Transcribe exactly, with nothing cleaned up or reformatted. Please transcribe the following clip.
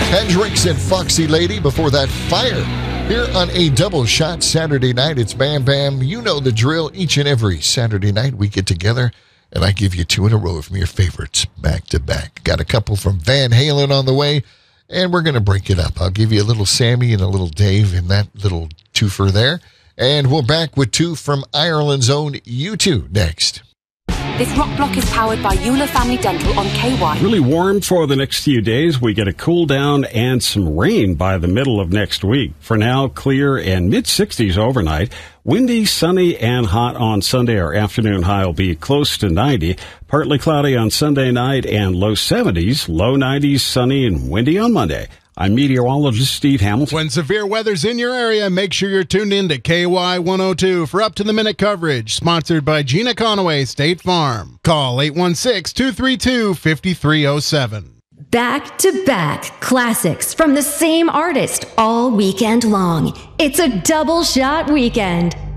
Hendrix and Foxy Lady. Before that, Fire. Here on a double shot Saturday night, it's Bam Bam. You know the drill. Each and every Saturday night we get together and I give you two in a row from your favorites back to back. Got a couple from Van Halen on the way, and we're going to break it up. I'll give you a little Sammy and a little Dave in that little twofer there. And we're back with two from Ireland's own U two next. This rock block is powered by Euler Family Dental on K Y. Really warm for the next few days. We get a cool down and some rain by the middle of next week. For now, clear and mid-sixties overnight. Windy, sunny, and hot on Sunday. Our afternoon high will be close to ninety. Partly cloudy on Sunday night and low seventies. Low nineties, sunny and windy on Monday. I'm meteorologist Steve Hamilton. When severe weather's in your area, make sure you're tuned in to K Y one oh two for up-to-the-minute coverage. Sponsored by Gina Conaway State Farm. Call eight one six, two three two, five three zero seven. Back-to-back classics from the same artist all weekend long. It's a double shot weekend.